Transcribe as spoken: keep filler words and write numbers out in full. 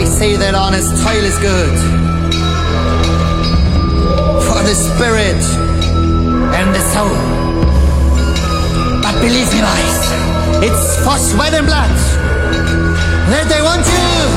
They say that honest toil is good for the spirit and the soul. But believe me, boys, it's for sweat and blood that they want you